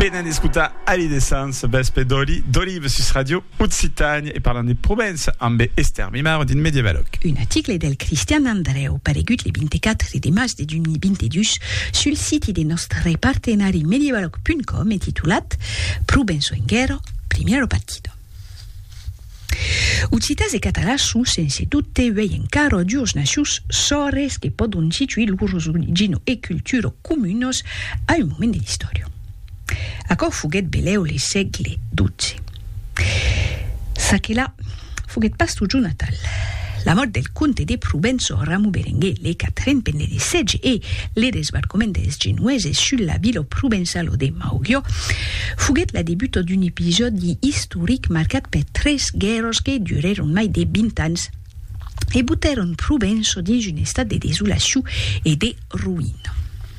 Penen escuta Alidescence, Bespe d'Olive sus Radio Occitanie e parlant de Provenza amb Esther Mimar din Medievaloc. Un article del Cristian Andreu paregut le 24 de maig de 2022 sul site de nostre partenari medievaloc.com e titulat Provenzo in guerra, primiero partido. Occitas e català su sense tutte veien caro dius nacius sores che podon situi lurs origino e cultura comunos a un moment de l'historia. Acor fuguet beleu le segle XII. Sa che là fuguet pas tugiu natal. La mort del conte de Provenzo Ramu Berenguer le 4 penne de segge e le desbarcament des genueses sulla vilo provenzalo de Maughio fuguet la debuto d'un episodi historic marcat per 3 guerros che dureron mai de 20 ans e buteron Provenzo dins un estat de desolació e de ruïna.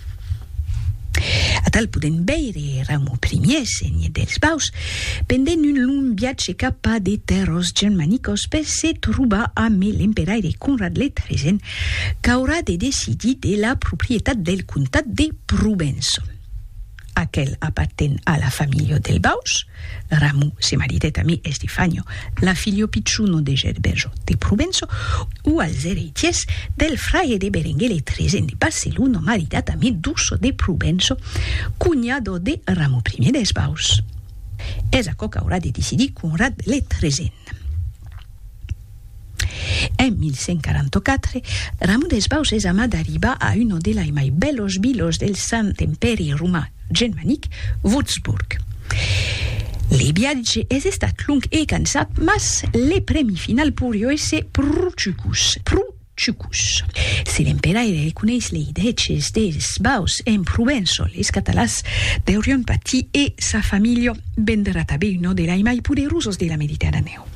A tal puden beire Ramu I segne dels baus pendent un long viatge cap a de terros germanicos per se trobar amb l'emperaire Conrad III qu'haurà de decidir de la propietat del comtat de Provenzo. Aquel appartén a la famiglia del baus. Ramu se maritet ami Estefanio, la figlio picciuno de Gerbergo de Provenzo, o als heretiers del fraie de Berenguer III de Barcelona, maritat ami Duso de Provenzo, cunyado de Ramu I des baus. És aquò que haurà de decidir Conrad III. En 1144, Ramu des baus és amat d'arribar a uno de lai mai bellos vilos del Sant Imperi Romà Germanic, Würzburg. Le viatge és estat lung e cansat, mas le premi final purio ese Pruciucus. Si l'emperaire coneix le idees des baus en Provenzo, les catalans deurion patir e sa famiglia vendrà també uno de lai mai poderosos de la Mediterraneo.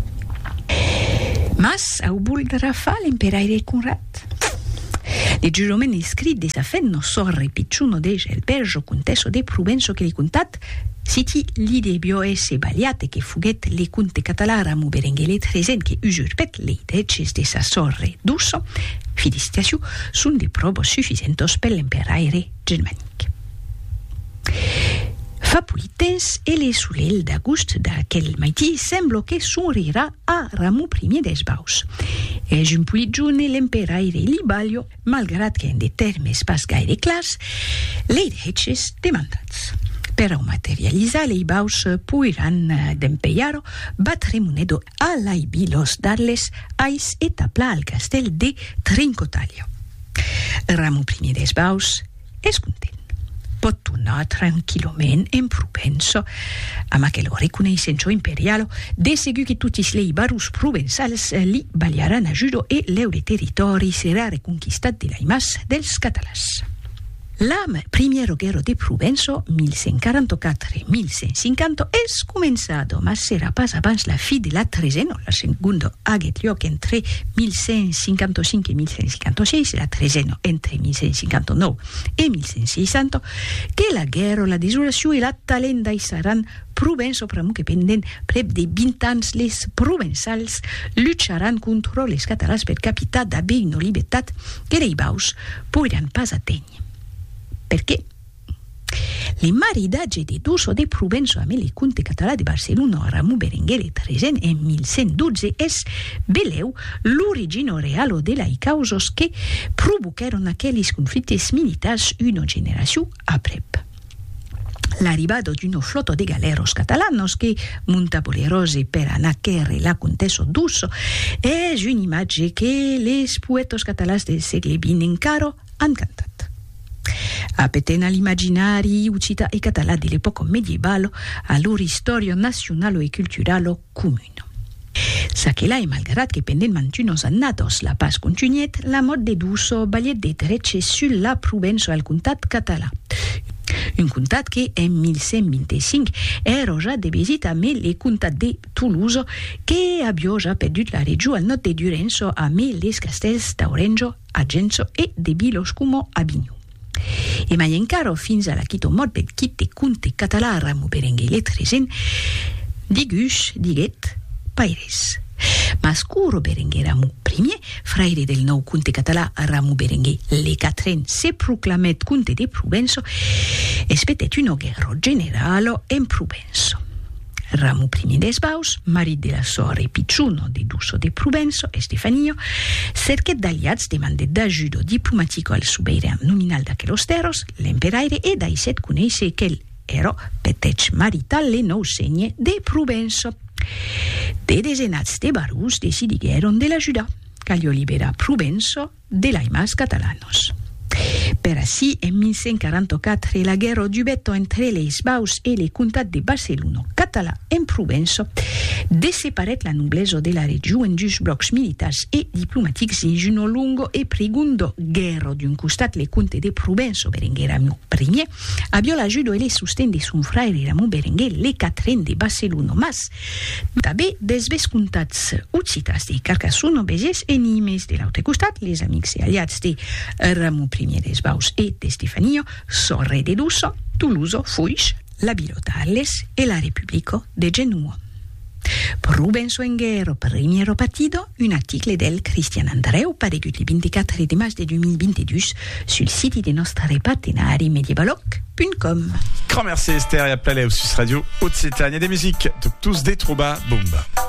Mas au voldrà fa l'emperaire Conrad. Le giurament escrit de sa fet no sorre picciuno de Gerbergo, contesso de Provenzo che li contat, siti l'ide bio esse baliate che fuguet le conte català Ramu Berenguer III che usurpet le idees de sa sorre Duso, fidestiaciu sun de probos sufficientos per l'emperaire germanic. Fa politens e le sulel d'agost d'aquel maití semblo che sorirà a Ramu I des baus. És un puligione l'emperaire Libalio, malgrat que en de termes pas gaire clars, le idees demandats. Per a materialitzar les baus puiran d'empeiaro batre monedo a lai vilos darles ais e tapla al castell de Trincotaglio. Ramu I des baus és content. Pot tornar tranquillament en Provenzo, amb aquell reconeixenço imperialo, de segur que tutti les barus provenzals li baliaran ajudo e l'eure territori serà reconquistat de l'aimas dels catalans. La primiero guerra de Provenzo, 1144-1150, és començado, mas serà pas abans la fi de la tresena, la segunda haguet lloc entre 1155 i 1156, la tresena entre 1159 i 1160, que la guerra, la desolació i la talent deixaran Provenzo pramo que pendent prep de 20 anys les provenzals llucharan contra les catalans per capitar d'haver una llibertat que les baus podran pas atènyer. Per què? Le maridatge de Duso de Provenzo amb el conte català de Barcelona Ramu Berenguer III en 1112 és, veleu, l'origine real de les causes que provocaron aquells conflictes militars una generació aprep. L'arribada d'una flota de galeros catalanos que munta polerose per anar querre la contesso Duso és una imatge que les poetes catalans del segle XX encara han cantat. Apeten all'immaginario uccita e català dell'epoca medievale a loro storia nazionale e culturale comune. Sa che là, malgrat que pendent mantunos annados la pas continuet, la mort de Duso ballet de trece sulla Provenzo al comtat català. Un comtat que en 1125 era già de visita amb el comtat de Toulouse que havia già perdut la regió al nord de Durenzo amb les castells d'Aurenjo, Argenzo e de vilos como Avignon. E mai encara fins a la quito mort del quite conte català Ramu Berenguer III diguet paires. Mascuro Berenguer Ramu I, fraire del nou conte català Ramu Berenguer le Catren se proclamet conte de Provenço e spetet un guerro generalo en Provenço. Ramu I des Baus, marit de la sore picciuno de Duso de Provenço e Stefanio, cerquet d'aliats demandet d'ajudo diplomatico al subeiran nominal d'aquelos terros, l'emperaire, e d'aisset conèixe qu'el ero petech marital le nou segne de Provenço. De desenats de barus decidigueron de l'ajudar, calio libera Provenço de l'aimas catalanos. Per així, en 1144, la guerra d'Ubeto entre les Baus e le comtat de Barcelona, català en Provenço, deseparet la noblesa de la regió en dus blocs militars e diplomatics in juno lungo e pregundo guerra d'un costat le comte de Provenço Berenguer Ramu I, aviò l'ajudo e le sosten de son frère Ramu Berenguer le Catren de Barcelona, mas també des vescomtats occitats de Carcassonne, Béziers e Nimes de l'altre costat, les amics e aliats de Ramu I des Baus e de Stefanio, Sorre de Duso, Toulouse, Foix, la Bilotales e la Repubblica de Genua. Provenço en guerra, primo partido, un article del Christian Andreu paregut le 24 de mars de 2022 sul site de nostre partenari medievaloc.com. Grand merci Esther et à Palais au Sus Radio Haute-Cétagne. Il y a des musiques, donc tous des trouba bomba.